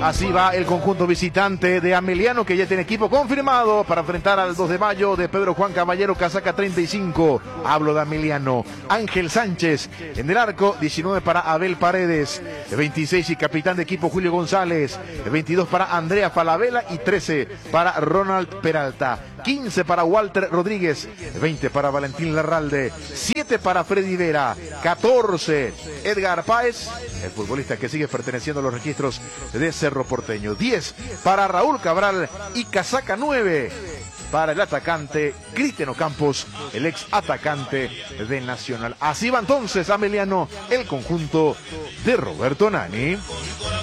Así va el conjunto visitante de Ameliano, que ya tiene equipo confirmado para enfrentar al 2 de mayo de Pedro Juan Caballero, casaca 35. Hablo de Ameliano. Ángel Sánchez en el arco, 19 para Abel Paredes, 26 y capitán de equipo Julio González, 22 para Andrea Falabella y 13 para Ronald Peralta. 15 para Walter Rodríguez, 20 para Valentín Larralde, 7 para Freddy Vera, 14 Edgar Páez, el futbolista que sigue perteneciendo a los registros de Cerro Porteño, 10 para Raúl Cabral y casaca 9 para el atacante Cristian Ocampos, el ex atacante de Nacional. Así va entonces Ameliano, el conjunto de Roberto Nani.